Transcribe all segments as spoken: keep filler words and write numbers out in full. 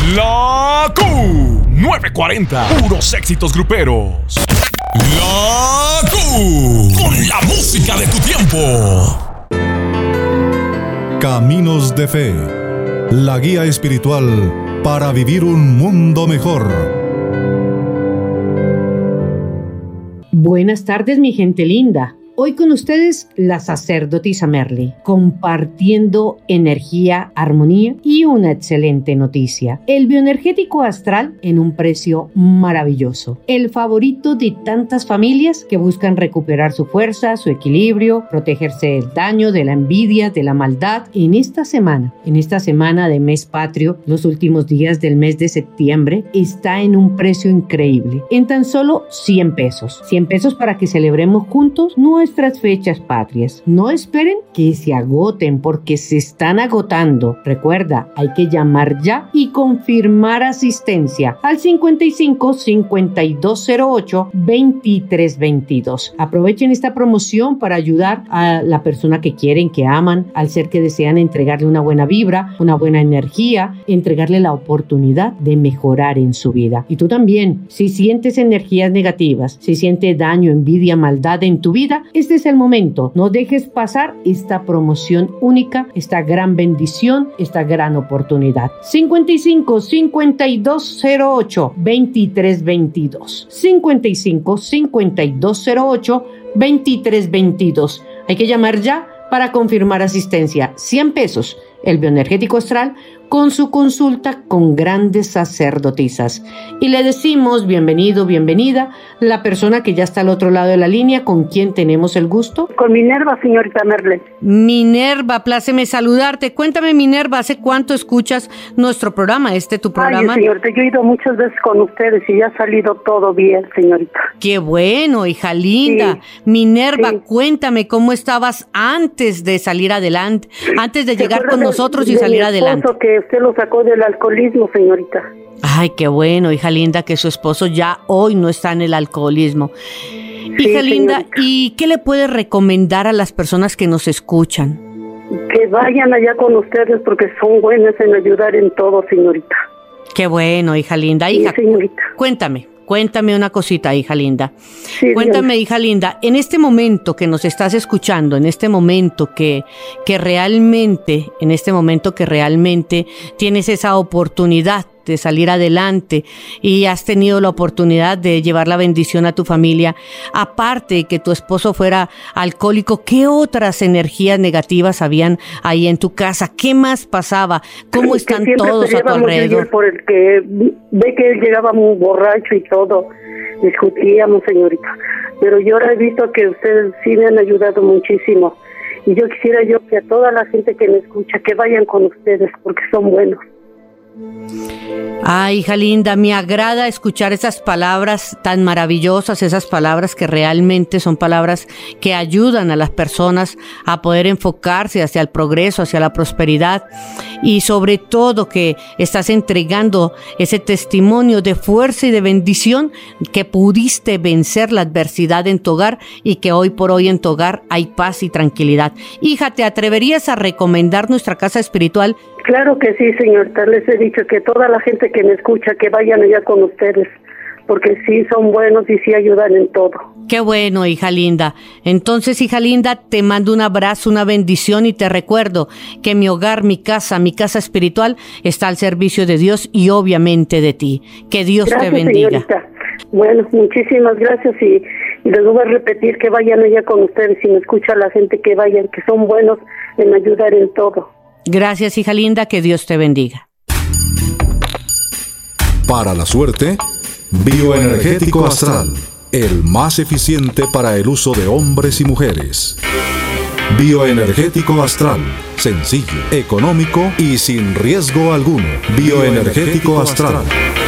La Q novecientos cuarenta, puros éxitos gruperos. La Q, con la música de tu tiempo. Caminos de Fe, la guía espiritual para vivir un mundo mejor. Buenas tardes, mi gente linda. Hoy con ustedes la sacerdotisa Merly, compartiendo energía, armonía y una excelente noticia. El bioenergético astral en un precio maravilloso. El favorito de tantas familias que buscan recuperar su fuerza, su equilibrio, protegerse del daño, de la envidia, de la maldad. En esta semana, en esta semana de mes patrio, los últimos días del mes de septiembre, está en un precio increíble. En tan solo cien pesos. cien pesos para que celebremos juntos nuestras fechas patrias. No esperen que se agoten porque se están agotando. Recuerda, hay que llamar ya y confirmar asistencia al cincuenta y cinco, cincuenta y dos cero ocho, veintitrés veintidós. Aprovechen esta promoción para ayudar a la persona que quieren, que aman, al ser que desean entregarle una buena vibra, una buena energía, entregarle la oportunidad de mejorar en su vida. Y tú también, si sientes energías negativas, si sientes daño, envidia, maldad en tu vida, este es el momento. No dejes pasar esta promoción única, esta gran bendición, esta gran oportunidad. cincuenta y cinco, cincuenta y dos cero ocho, veintitrés veintidós. cincuenta y cinco, cincuenta y dos cero ocho, veintitrés veintidós. Hay que llamar ya para confirmar asistencia. cien pesos. El bioenergético astral con su consulta con grandes sacerdotisas. Y le decimos bienvenido, bienvenida, la persona que ya está al otro lado de la línea, con quien tenemos el gusto. Con Minerva, señorita Merle. Minerva, pláceme saludarte. Cuéntame, Minerva, ¿hace cuánto escuchas nuestro programa, este tu programa? Ay, señorita, yo he ido muchas veces con ustedes y ya ha salido todo bien, señorita. Qué bueno, hija linda. Sí. Minerva, sí. Cuéntame cómo estabas antes de salir adelante, antes de llegar con nosotros y salir adelante. Que usted lo sacó del alcoholismo, señorita. Ay, qué bueno, hija linda, que su esposo ya hoy no está en el alcoholismo. Sí, hija linda, señorita. ¿Y qué le puede recomendar a las personas que nos escuchan? Que vayan allá con ustedes porque son buenas en ayudar en todo, señorita. Qué bueno, hija linda. Hija, sí, señorita. Cuéntame. Cuéntame una cosita, hija linda. Sí, Cuéntame, hija linda, en este momento que nos estás escuchando, en este momento que, que realmente, en este momento que realmente tienes esa oportunidad de salir adelante y has tenido la oportunidad de llevar la bendición a tu familia, aparte de que tu esposo fuera alcohólico, ¿qué otras energías negativas habían ahí en tu casa? ¿Qué más pasaba? ¿Cómo están todos a tu alrededor? Por el que ve que él llegaba muy borracho y todo, discutíamos, señorita, pero yo ahora he visto que ustedes sí me han ayudado muchísimo y yo quisiera yo que a toda la gente que me escucha que vayan con ustedes porque son buenos. Ay, hija linda, me agrada escuchar esas palabras tan maravillosas, esas palabras que realmente son palabras que ayudan a las personas a poder enfocarse hacia el progreso, hacia la prosperidad y sobre todo que estás entregando ese testimonio de fuerza y de bendición que pudiste vencer la adversidad en tu hogar y que hoy por hoy en tu hogar hay paz y tranquilidad. Hija, ¿te atreverías a recomendar nuestra casa espiritual? Claro que sí, señorita. Les he dicho que toda la gente que me escucha, que vayan allá con ustedes, porque sí son buenos y sí ayudan en todo. Qué bueno, hija linda. Entonces, hija linda, te mando un abrazo, una bendición y te recuerdo que mi hogar, mi casa, mi casa espiritual está al servicio de Dios y obviamente de ti. Que Dios gracias, te bendiga. Señorita. Bueno, muchísimas gracias y, y les voy a repetir que vayan allá con ustedes y me escucha la gente que vayan, que son buenos en ayudar en todo. Gracias, hija linda, que Dios te bendiga. Para la suerte, bioenergético astral, el más eficiente para el uso de hombres y mujeres. Bioenergético astral, sencillo, económico y sin riesgo alguno. Bioenergético astral.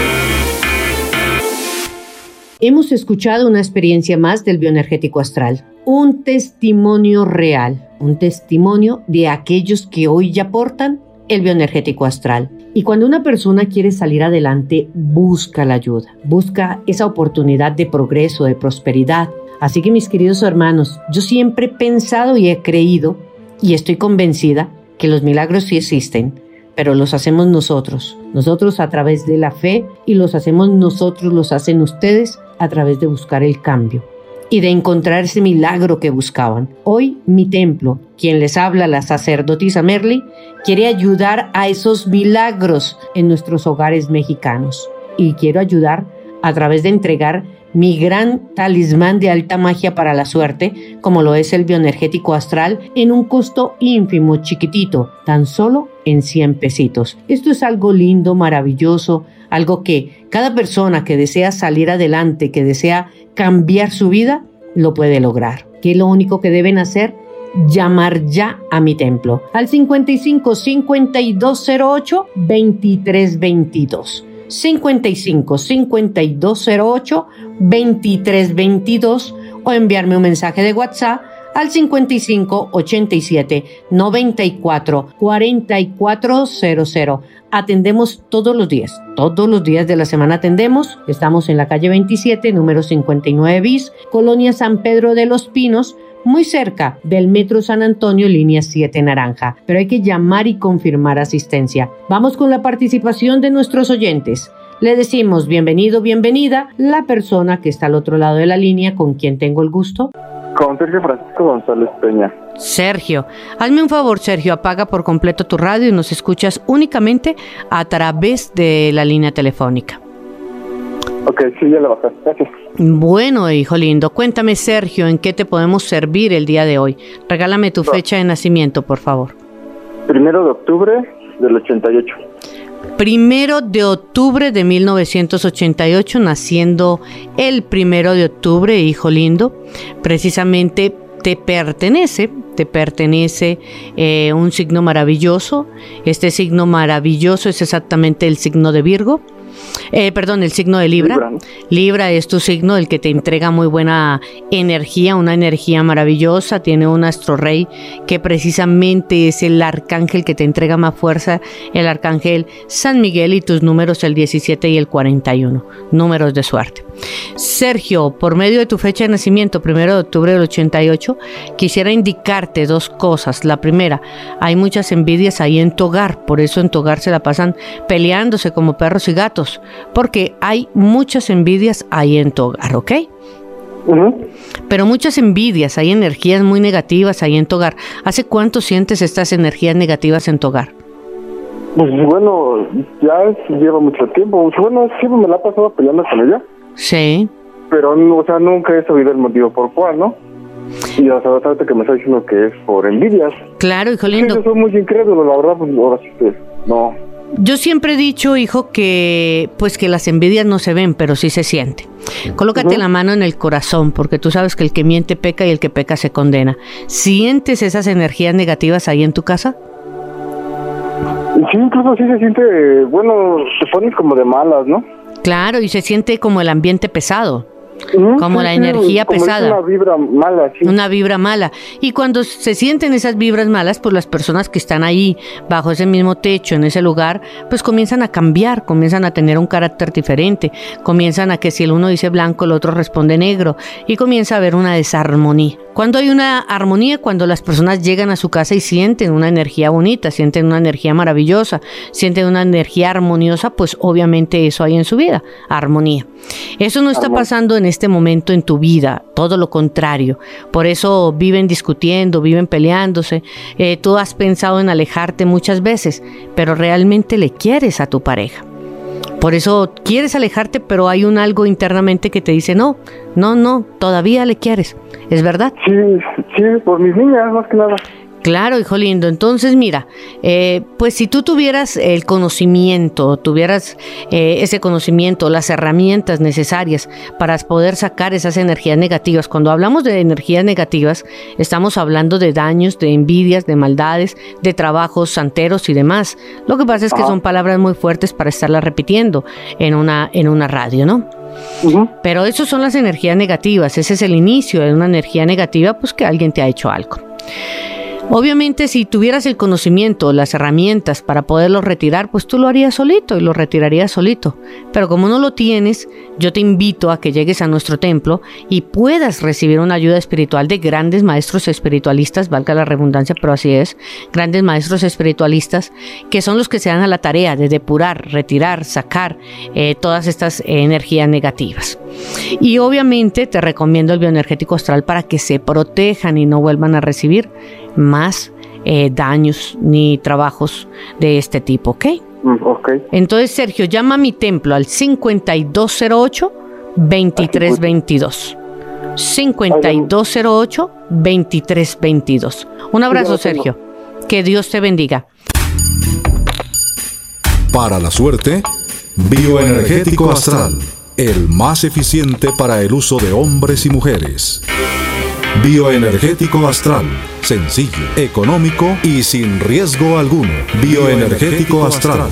Hemos escuchado una experiencia más del bioenergético astral, un testimonio real, un testimonio de aquellos que hoy ya portan el bioenergético astral. Y cuando una persona quiere salir adelante, busca la ayuda, busca esa oportunidad de progreso, de prosperidad. Así que, mis queridos hermanos, yo siempre he pensado y he creído, y estoy convencida, que los milagros sí existen. pero los hacemos nosotros. Nosotros a través de la fe y los hacemos nosotros, los hacen ustedes a través de buscar el cambio y de encontrar ese milagro que buscaban. Hoy mi templo, quien les habla, la sacerdotisa Merly, quiere ayudar a esos milagros en nuestros hogares mexicanos. Y quiero ayudar a través de entregar mi gran talismán de alta magia para la suerte, como lo es el bioenergético astral, en un costo ínfimo, chiquitito, tan solo en cien pesitos. Esto es algo lindo, maravilloso, algo que cada persona que desea salir adelante, que desea cambiar su vida, lo puede lograr. ¿Qué es lo único que deben hacer? Llamar ya a mi templo al cincuenta y cinco, cincuenta y dos cero ocho, veintitrés veintidós. cincuenta y cinco, cincuenta y dos cero ocho, veintitrés veintidós o enviarme un mensaje de WhatsApp al cincuenta y cinco, ochenta y siete, noventa y cuatro, cuarenta y cuatro cero cero. Atendemos todos los días, todos los días de la semana atendemos. Estamos en la calle veintisiete, número cincuenta y nueve bis, Colonia San Pedro de los Pinos, muy cerca del Metro San Antonio, línea siete naranja. Pero hay que llamar y confirmar asistencia. Vamos con la participación de nuestros oyentes. Le decimos bienvenido, bienvenida, la persona que está al otro lado de la línea, con quien tengo el gusto. Con Sergio Francisco González Peña. Sergio, hazme un favor, Sergio, apaga por completo tu radio y nos escuchas únicamente a través de la línea telefónica. Ok, sí, ya la bajé. Gracias. Bueno, hijo lindo, cuéntame, Sergio, ¿en qué te podemos servir el día de hoy? Regálame tu no. fecha de nacimiento, por favor. Primero de octubre del ochenta y ocho. Primero de octubre de mil novecientos ochenta y ocho, naciendo el primero de octubre, hijo lindo. Precisamente te pertenece, te pertenece eh, un signo maravilloso. Este signo maravilloso es exactamente el signo de Virgo. Eh, perdón, el signo de Libra. Libra. Libra es tu signo, el que te entrega muy buena energía, una energía maravillosa. Tiene un astro rey que precisamente es el arcángel que te entrega más fuerza, el arcángel San Miguel, y tus números el diecisiete y el cuarenta y uno, números de suerte. Sergio, por medio de tu fecha de nacimiento, primero de octubre del ochenta y ocho, quisiera indicarte dos cosas. La primera, hay muchas envidias ahí en tu hogar, por eso en tu hogar se la pasan peleándose como perros y gatos, porque hay muchas envidias ahí en tu hogar, ¿ok? Uh-huh. Pero muchas envidias, hay energías muy negativas ahí en tu hogar. ¿Hace cuánto sientes estas energías negativas en tu hogar? Pues bueno, ya lleva mucho tiempo. Bueno, siempre me la he pasado peleando con ella. Sí. Pero, o sea, nunca he sabido el motivo por cuál, ¿no? Y o sea, ahorita que me está diciendo que es por envidias. Claro, hijo lindo. Sí, yo soy muy incrédulo, la verdad, pues ahora sí que no. Yo siempre he dicho, hijo, que pues que las envidias no se ven, pero sí se sienten. Colócate uh-huh. la mano en el corazón, porque tú sabes que el que miente peca y el que peca se condena. ¿Sientes esas energías negativas ahí en tu casa? Sí, incluso sí se siente, bueno, se ponen como de malas, ¿no? Claro, y se siente como el ambiente pesado. Mm, como sí, la sí, energía como pesada. Una vibra mala, sí. Una vibra mala. Y cuando se sienten esas vibras malas, pues las personas que están ahí, bajo ese mismo techo, en ese lugar, pues comienzan a cambiar, comienzan a tener un carácter diferente, comienzan a que si el uno dice blanco, el otro responde negro, y comienza a haber una desarmonía. Cuando hay una armonía, cuando las personas llegan a su casa y sienten una energía bonita, sienten una energía maravillosa, sienten una energía armoniosa, pues obviamente eso hay en su vida, armonía. Eso no está pasando en este momento en tu vida, todo lo contrario. Por eso viven discutiendo, viven peleándose. Eh, tú has pensado en alejarte muchas veces, pero realmente le quieres a tu pareja. Por eso quieres alejarte, pero hay un algo internamente que te dice no, no, no, todavía le quieres. ¿Es verdad? Sí, sí, por mis niñas, más que nada. Claro, hijo lindo. Entonces, mira, eh, pues si tú tuvieras el conocimiento, tuvieras eh, ese conocimiento, las herramientas necesarias para poder sacar esas energías negativas. Cuando hablamos de energías negativas, estamos hablando de daños, de envidias, de maldades, de trabajos santeros y demás. Lo que pasa es que ah. son palabras muy fuertes para estarlas repitiendo en una, en una radio, ¿no? Uh-huh. Pero eso son las energías negativas. Ese es el inicio de una energía negativa, pues que alguien te ha hecho algo. Obviamente, si tuvieras el conocimiento, las herramientas para poderlo retirar, pues tú lo harías solito y lo retirarías solito. Pero como no lo tienes, yo te invito a que llegues a nuestro templo y puedas recibir una ayuda espiritual de grandes maestros espiritualistas, valga la redundancia, pero así es, grandes maestros espiritualistas, que son los que se dan a la tarea de depurar, retirar, sacar eh, todas estas eh, energías negativas. Y obviamente te recomiendo el bioenergético astral para que se protejan y no vuelvan a recibir más eh, daños ni trabajos de este tipo, ¿ok? Mm, ok. Entonces, Sergio, llama a mi templo al cincuenta y dos cero ocho, veintitrés veintidós. cincuenta y dos cero ocho, veintitrés veintidós. Un abrazo, Sergio. Que Dios te bendiga. Para la suerte, bioenergético astral, el más eficiente para el uso de hombres y mujeres. Bioenergético astral, sencillo, económico y sin riesgo alguno. Bioenergético astral.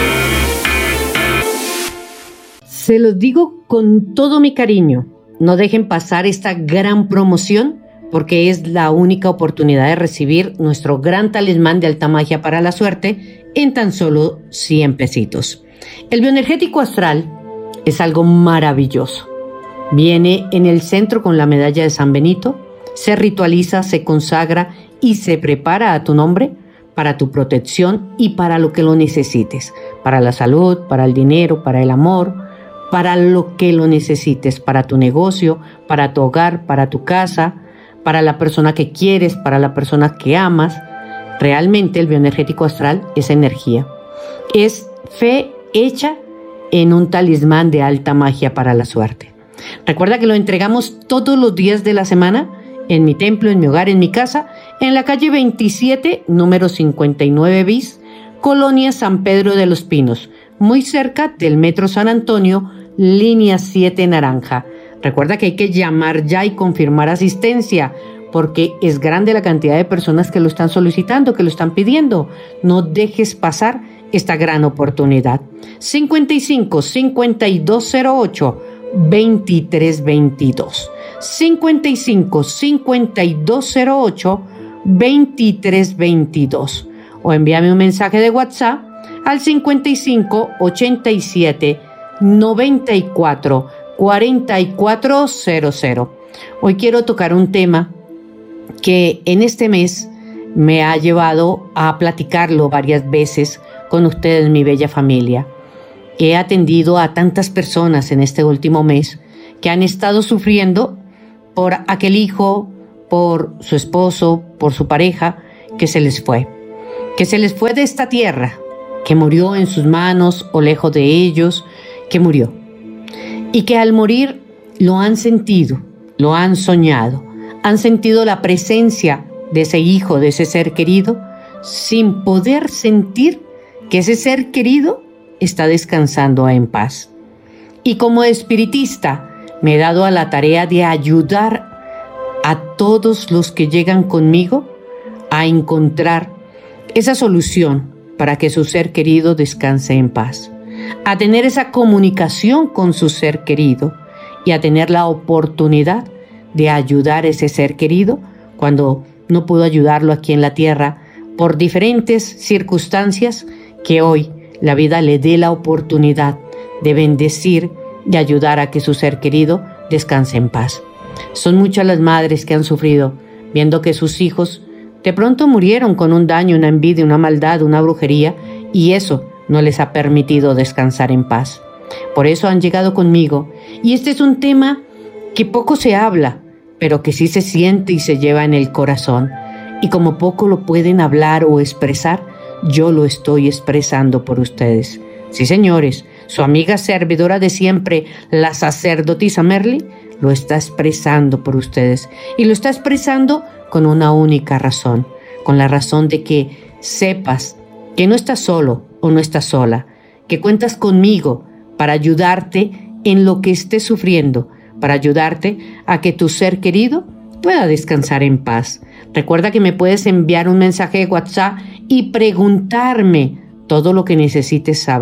Se los digo con todo mi cariño, no dejen pasar esta gran promoción porque es la única oportunidad de recibir nuestro gran talismán de alta magia para la suerte en tan solo cien pesitos. El bioenergético astral es algo maravilloso. Viene en el centro con la medalla de San Benito, se ritualiza, se consagra y se prepara a tu nombre para tu protección y para lo que lo necesites, para la salud, para el dinero, para el amor, para lo que lo necesites, para tu negocio, para tu hogar, para tu casa, para la persona que quieres, para la persona que amas. Realmente el bioenergético astral es energía, es fe hecha en un talismán de alta magia para la suerte. Recuerda que lo entregamos todos los días de la semana en mi templo, en mi hogar, en mi casa, en la calle veintisiete, número cincuenta y nueve bis, Colonia San Pedro de los Pinos, muy cerca del Metro San Antonio, línea siete naranja. Recuerda que hay que llamar ya y confirmar asistencia, porque es grande la cantidad de personas que lo están solicitando, que lo están pidiendo. No dejes pasar esta gran oportunidad. cincuenta y cinco, cincuenta y dos cero ocho, veintitrés veintidós. cincuenta y cinco, cincuenta y dos cero ocho, veintitrés veintidós. O envíame un mensaje de WhatsApp al cincuenta y cinco, ochenta y siete, noventa y cuatro, cuarenta y cuatro cero cero. Hoy quiero tocar un tema que en este mes me ha llevado a platicarlo varias veces con ustedes, mi bella familia. He atendido a tantas personas en este último mes que han estado sufriendo por aquel hijo, por su esposo, por su pareja, que se les fue. Que se les fue de esta tierra, que murió en sus manos o lejos de ellos, que murió. Y que al morir lo han sentido, lo han soñado, han sentido la presencia de ese hijo, de ese ser querido, sin poder sentir que ese ser querido está descansando en paz. Y como espiritista me he dado a la tarea de ayudar a todos los que llegan conmigo a encontrar esa solución para que su ser querido descanse en paz, a tener esa comunicación con su ser querido y a tener la oportunidad de ayudar a ese ser querido cuando no pudo ayudarlo aquí en la tierra por diferentes circunstancias, que hoy la vida le dé la oportunidad de bendecir y ayudar a que su ser querido descanse en paz. Son muchas las madres que han sufrido viendo que sus hijos de pronto murieron con un daño, una envidia, una maldad, una brujería, y eso no les ha permitido descansar en paz. Por eso han llegado conmigo, y este es un tema que poco se habla, pero que sí se siente y se lleva en el corazón. Y como poco lo pueden hablar o expresar, yo lo estoy expresando por ustedes. Sí, señores, su amiga servidora de siempre, la sacerdotisa Merly, lo está expresando por ustedes. Y lo está expresando con una única razón, con la razón de que sepas que no estás solo o no estás sola, que cuentas conmigo para ayudarte en lo que estés sufriendo, para ayudarte a que tu ser querido pueda descansar en paz. Recuerda que me puedes enviar un mensaje de WhatsApp y preguntarme todo lo que necesites saber.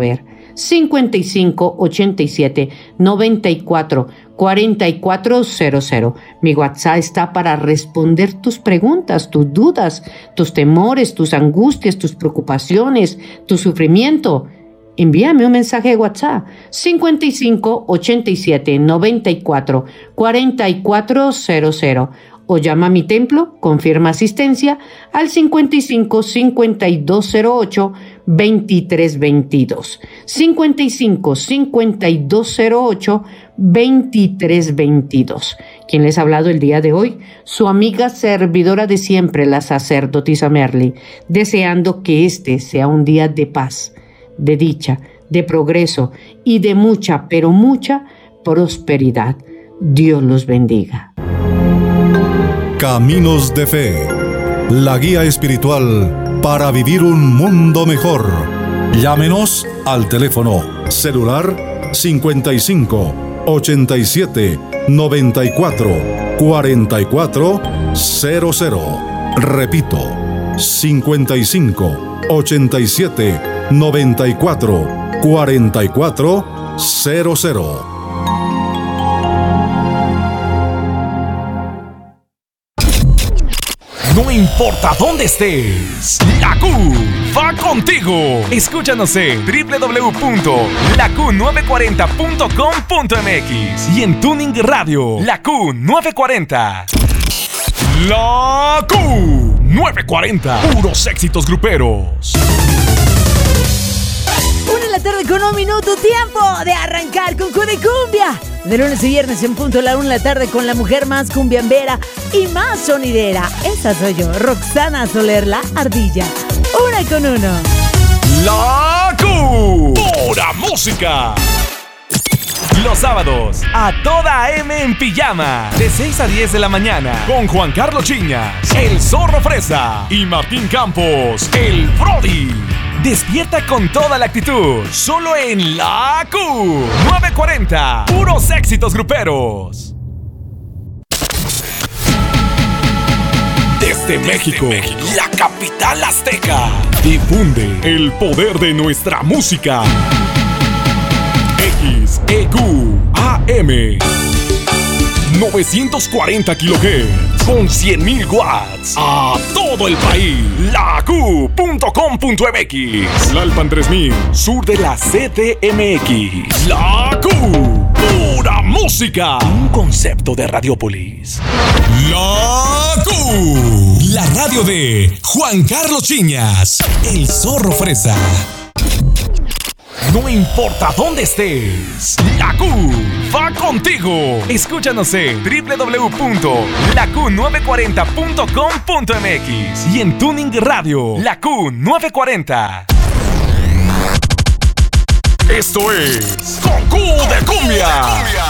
cincuenta y cinco ochenta y siete noventa y cuatro cuarenta y cuatro cero cero. Mi WhatsApp está para responder tus preguntas, tus dudas, tus temores, tus angustias, tus preocupaciones, tu sufrimiento. Envíame un mensaje de WhatsApp cincuenta y cinco ochenta y siete noventa y cuatro cuarenta y cuatro cero cero o llama a mi templo, confirma asistencia al cincuenta y cinco cincuenta y dos cero ocho veintitrés veintidós. cincuenta y cinco cincuenta y dos cero ocho veintitrés veintidós. ¿Quién les ha hablado el día de hoy? Su amiga servidora de siempre, la sacerdotisa Merly, deseando que este sea un día de paz, de dicha, de progreso y de mucha, pero mucha prosperidad. Dios los bendiga. Caminos de Fe, la guía espiritual para vivir un mundo mejor. Llámenos al teléfono celular cincuenta y cinco ochenta y siete noventa y cuatro cuarenta y cuatro cero cero. Repito, cincuenta y cinco ochenta y siete noventa y cuatro cuarenta y cuatro cero cero. No importa dónde estés, la Q va contigo. Escúchanos en doble u doble u doble u punto la q nueve cuarenta punto com punto m x y en Tuning Radio, la Q nueve cuarenta. La Q nueve cuarenta, puros éxitos gruperos. Una de la tarde con un minuto, tiempo de arrancar con Q de Cumbia. De lunes y viernes en punto a la una de la tarde con la mujer más cumbiambera y más sonidera. Esa soy yo, Roxana Soler, la ardilla. Una con uno. La Q, pura música. Los sábados, a toda M en pijama, de seis a diez de la mañana, con Juan Carlos Chiñas, el Zorro Fresa y Martín Campos, el Brody. Despierta con toda la actitud, solo en la Q nueve cuarenta, puros éxitos gruperos. Desde, Desde México, México, la capital azteca, difunde el poder de nuestra música. X E Q A M novecientos cuarenta kilohertz con cien mil watts a todo el país. La Q punto com punto m x. Lalpan tres mil, sur de la C D M X. La Q, pura música. Un concepto de Radiópolis. La Q, la radio de Juan Carlos Chiñas, el Zorro Fresa. No importa dónde estés, la Q va contigo. Escúchanos en doble u doble u doble u punto la q nueve cuarenta punto com punto m x y en Tuning Radio, la Q nueve cuarenta. Esto es con Q de Cumbia.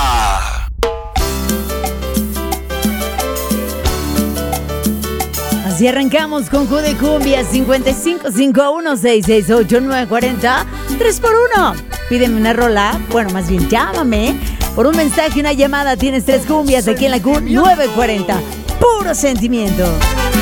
Así arrancamos con Q de Cumbia. Cincuenta y cinco cincuenta y uno seiscientos sesenta y ocho nueve cuarenta, tres por uno. Pídeme una rola, bueno, más bien llámame. Por un mensaje, una llamada, tienes tres cumbias aquí en la Q nueve cuarenta. Puro sentimiento.